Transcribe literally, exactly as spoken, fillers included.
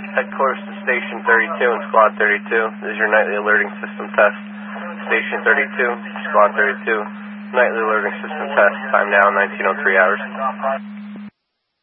Headquarters to Station thirty-two and Squad thirty-two. This is your nightly alerting system test. Station thirty-two, Squad thirty-two, nightly alerting system test. Time now nineteen oh three hours.